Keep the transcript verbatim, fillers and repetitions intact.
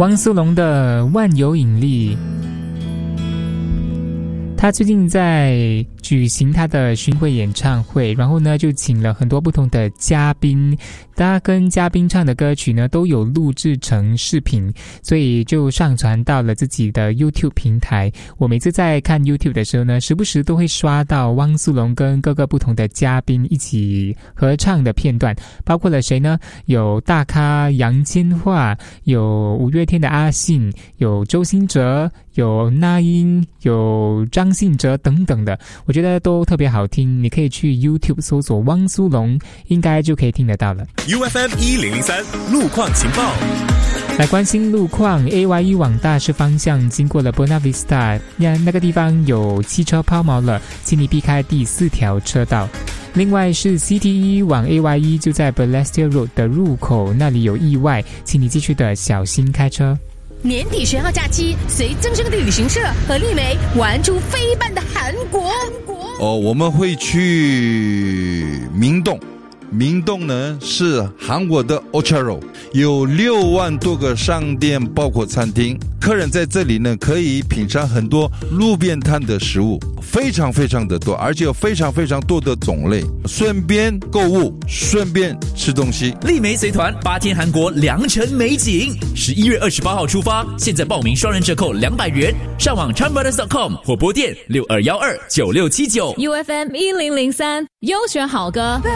汪苏泷的万有引力。他最近在举行他的巡回演唱会，然后呢就请了很多不同的嘉宾，他跟嘉宾唱的歌曲呢都有录制成视频，所以就上传到了自己的 YouTube 平台。我每次在看 YouTube 的时候呢，时不时都会刷到汪苏泷跟各个不同的嘉宾一起合唱的片段，包括了谁呢？有大咖杨千嬅，有五月天的阿信，有周兴哲，有那英，有张信哲等等的，我觉得都特别好听。你可以去 YouTube 搜索汪苏泷，应该就可以听得到了。 U F M 一零零三路况情报， 来关心路况。 A Y E 往大师方向经过了 Buona Vista， 那个地方有汽车抛锚了，请你避开第四条车道。另外是 C T E 往 A Y E 就在 Balestier Road 的入口那里有意外，请你继续的小心开车。 年底十号假期，随增生的旅行社和丽梅玩出飞半的韩国。 哦，我们会去明洞。明洞呢是韩国的 Ocharo， 有六万多个商店，包括餐厅。客人在这里呢可以品尝很多路边摊的食物，非常非常的多，而且有非常非常多的种类，顺便购物，顺便吃东西。 丽梅随团八天韩国良辰美景，十一月二十八号出发，现在报名双人折扣两百元，上网 chan brothers dot com 或拨电六二一二九六七九。 U F M 一零零三优选好歌。